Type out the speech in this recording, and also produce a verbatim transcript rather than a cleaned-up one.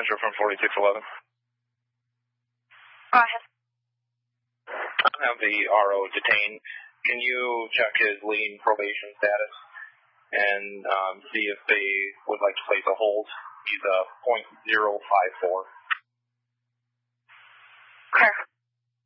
Central from forty-six eleven. Go ahead. I have the R O detained. Can you check his lien probation status and um, see if they would like to place a hold? He's a point zero five four. Okay.